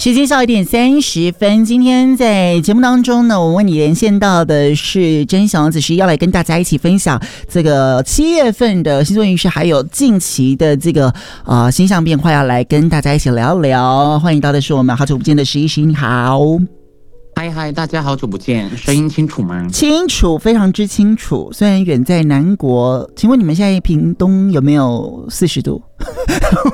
时间11:30，今天在节目当中呢，我为你连线到的是真小王子11，要来跟大家一起分享这个7月份的星座运势，还有近期的这个星象变化，要来跟大家一起聊聊。欢迎到的是我们好久不见的11，你好。 嗨，大家好久不见，声音清楚吗？ 清楚，非常之清楚。虽然远在南国，请问你们现在屏东有没有40度？